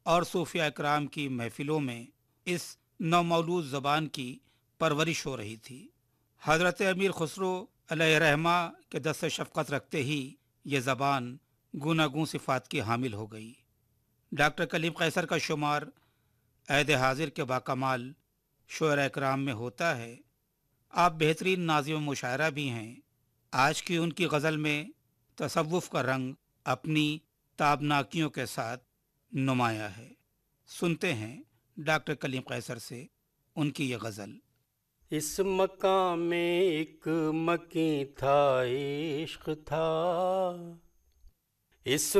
और सूफिया इकराम की महफिलों में इस नौमौलूद ज़बान की परवरिश हो रही थी। हज़रत अमीर खुसरो अलैहिर्रहमा के दस्त शफ़क़त रखते ही ये ज़बान गूनागूं सिफ़ात की हामिल हो गई। डॉक्टर कलीम कैसर का शुमार अहद हाजिर के बाकमाल शुअरा इकराम में होता है। आप बेहतरीन नाज़िम मुशायरा भी हैं। आज की उनकी गज़ल में तसव्वुफ़ का रंग अपनी ताबनाकियों के साथ नुमाया है। सुनते हैं डॉक्टर कलीम कैसर से उनकी ये गज़ल। इस मकाम में एक मकी था, इश्क था। इस